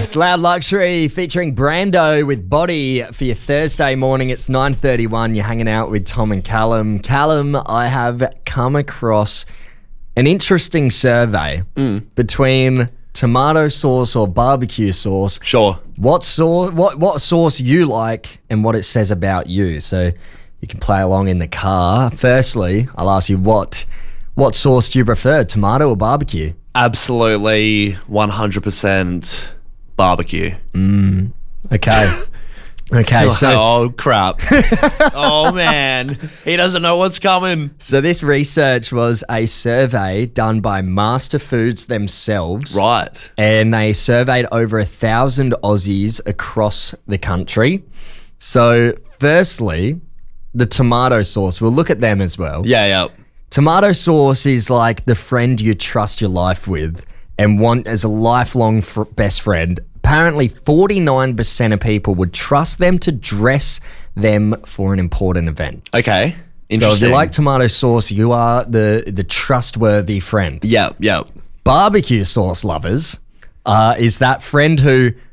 It's Loud Luxury featuring Brando with Body for your Thursday morning. It's 9:31. You're hanging out with Tom and Callum. Callum, I have come across an interesting survey between tomato sauce or barbecue sauce. Sure. What sauce you like and what it says about you. So you can play along in the car. Firstly, I'll ask you what sauce do you prefer, tomato or barbecue? Absolutely 100% barbecue. Okay. Okay, so oh, crap. Oh, man. He doesn't know what's coming. so this research was a survey done by Master Foods themselves. Right. And they surveyed over 1,000 Aussies across the country. So firstly, the tomato sauce. We'll look at them as well. Yeah. Tomato sauce is like the friend you trust your life with and want as a lifelong best friend. Apparently, 49% of people would trust them to dress them for an important event. Okay. So Interesting. if you like tomato sauce, you are the trustworthy friend. Yeah. Barbecue sauce lovers is that friend who